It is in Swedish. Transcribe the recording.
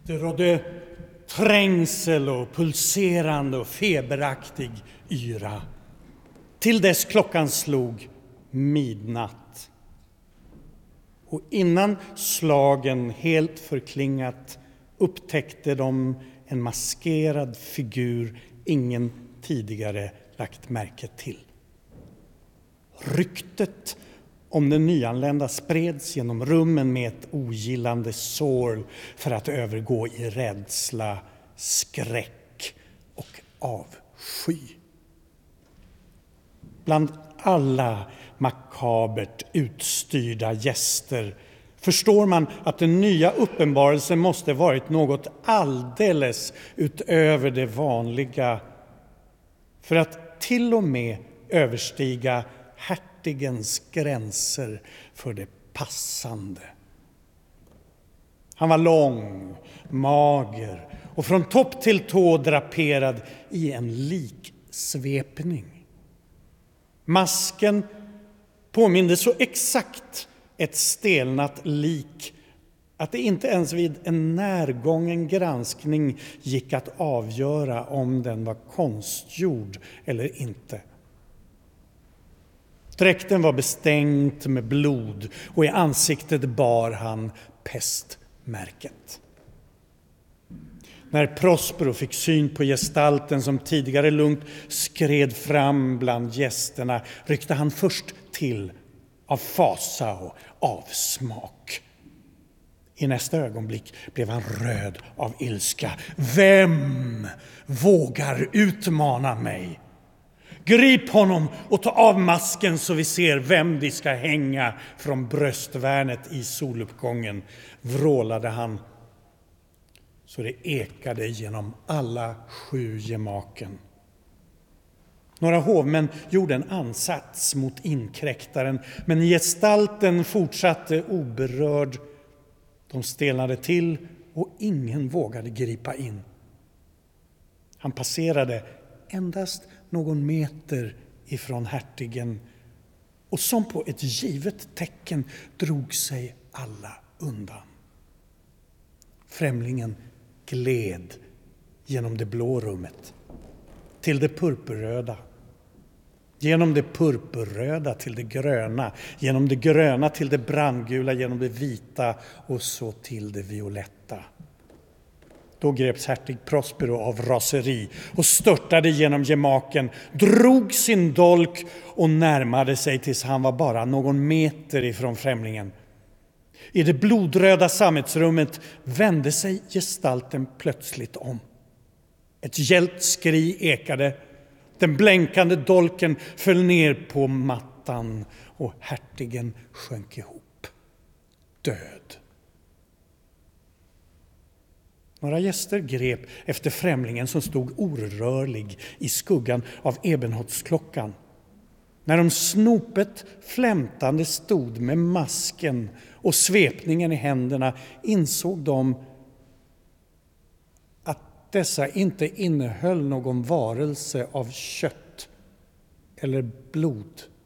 Det rådde trängsel och pulserande och feberaktig yra. Till dess klockan slog midnatt. Och innan slagen helt förklingat upptäckte de en maskerad figur ingen tidigare lagt märke till. Ryktet om den nyanlända spreds genom rummen med ett ogillande sorl för att övergå i rädsla, skräck och avsky. Bland alla makabert utstyrda gäster förstår man att den nya uppenbarelsen måste varit något alldeles utöver det vanliga för att till och med överstiga hertigens gränser för det passande. Han var lång, mager och från topp till tå draperad i en liksvepning. Masken påminde så exakt ett stelnat lik att det inte ens vid en närgången granskning gick att avgöra om den var konstgjord eller inte. Dräkten var bestänkt med blod och i ansiktet bar han pestmärket. När Prospero fick syn på gestalten som tidigare lugnt skred fram bland gästerna ryckte han först till av fasa och avsmak. I nästa ögonblick blev han röd av ilska. Vem vågar utmana mig? Grip honom och ta av masken så vi ser vem vi ska hänga från bröstvärnet i soluppgången, vrålade han så det ekade genom alla 7 gemaken. Några hovmän gjorde en ansats mot inkräktaren, men gestalten fortsatte oberörd. De stelnade till och ingen vågade gripa in. Han passerade endast någon meter ifrån hertigen och som på ett givet tecken drog sig alla undan. Främlingen gled genom det blå rummet till det purpurröda, genom det purpurröda till det gröna, genom det gröna till det brandgula, genom det vita och så till det violetta. Då greps hertig Prospero av raseri och störtade genom gemaken, drog sin dolk och närmade sig tills han var bara någon meter ifrån främlingen. I det blodröda sammetsrummet vände sig gestalten plötsligt om. Ett gällt skri ekade. Den blänkande dolken föll ner på mattan och hertigen sjönk ihop. Död. Några gäster grep efter främlingen som stod orörlig i skuggan av ebenholtsklockan. När de snopet flämtande stod med masken och svepningen i händerna insåg de att dessa inte innehöll någon varelse av kött eller blod.